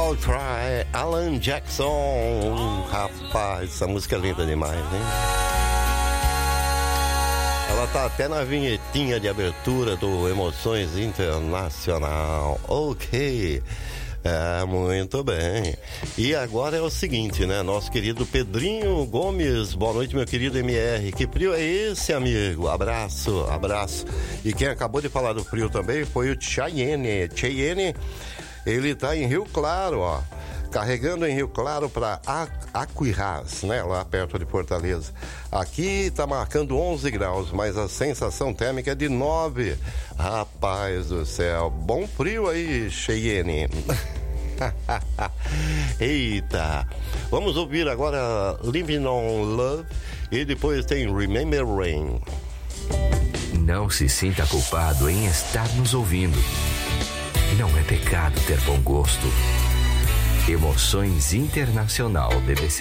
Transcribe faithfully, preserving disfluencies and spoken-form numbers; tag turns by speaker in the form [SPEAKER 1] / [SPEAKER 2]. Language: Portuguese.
[SPEAKER 1] I'll Try, Alan Jackson. Rapaz, essa música é linda demais, hein? Ela tá até na vinhetinha de abertura do Emoções Internacional. Ok. É, muito bem. E agora é o seguinte, né? Nosso querido Pedrinho Gomes. Boa noite, meu querido M R. Que frio é esse, amigo? Abraço, abraço. E quem acabou de falar do frio também foi o Cheyenne. Cheyenne, ele tá em Rio Claro, ó. Carregando em Rio Claro para Aquiraz, né? Lá perto de Fortaleza. Aqui tá marcando onze graus, mas a sensação térmica é de nove. Rapaz do céu, bom frio aí, Cheyenne. Eita, vamos ouvir agora Living on Love e depois tem Remember Rain.
[SPEAKER 2] Não se sinta culpado em estar nos ouvindo. Não é pecado ter bom gosto. Emoções Internacional B B C.